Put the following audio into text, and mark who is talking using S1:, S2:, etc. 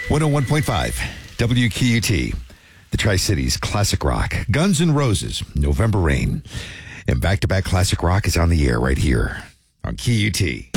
S1: 101.5 WQUT, the Tri-Cities Classic Rock. Guns N' Roses, November Rain. And back-to-back Classic Rock is on the air right here on QUT.